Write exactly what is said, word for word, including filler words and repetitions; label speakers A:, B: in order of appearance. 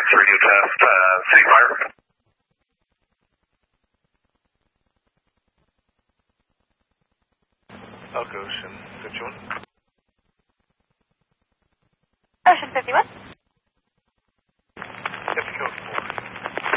A: X radio test, uh, City Fire.
B: Elk Ocean fifty-one.
C: Ocean fifty-one.